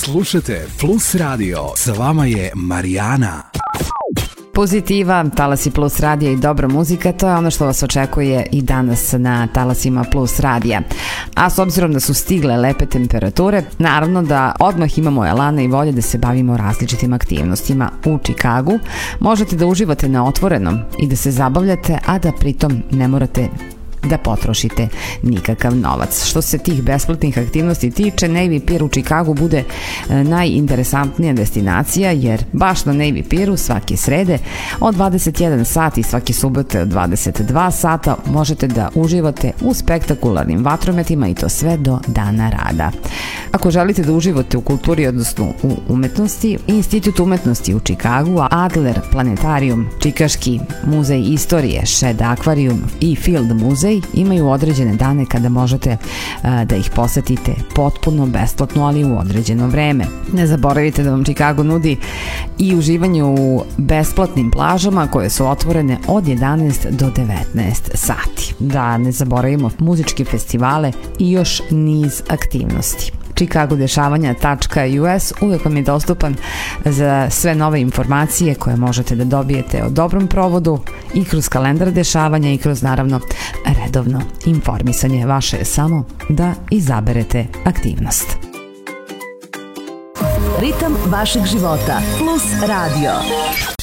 Slušajte Plus Radio, sa vama je Marijana. Pozitiva, Talasi Plus radija i dobra muzika, to je ono što vas očekuje i danas na Talasima Plus radija. A s obzirom da su stigle lepe temperature, naravno da odmah imamo elana i volje da se bavimo različitim aktivnostima. U Čikagu možete da uživate na otvorenom i da se zabavljate, a da pritom ne morate da potrošite nikakav novac. Što se tih besplatnih aktivnosti tiče, Navy Pier u Čikagu bude najinteresantnija destinacija, jer baš na Navy Pieru svake srede od 21 sat i svake subote od 22 sata možete da uživate u spektakularnim vatrometima i to sve do dana rada. Ako želite da uživate u kulturi, odnosno u umetnosti, Institut umetnosti u Čikagu, Adler planetarium, Čikaški muzej istorije, Shed akvarijum i Field muzej imaju određene dane kada možete da ih posetite potpuno besplatno, ali u određeno vreme. Ne zaboravite da vam Čikago nudi i uživanje u besplatnim plažama koje su otvorene od 11 do 19 sati. Da ne zaboravimo muzičke festivale i još niz aktivnosti. chicagodešavanja.us uvijek vam je dostupan za sve nove informacije koje možete da dobijete o dobrom provodu i kroz kalendar dešavanja i kroz naravno redovno informisanje. Vaše je samo da izaberete aktivnost. Ritam vašeg života plus radio.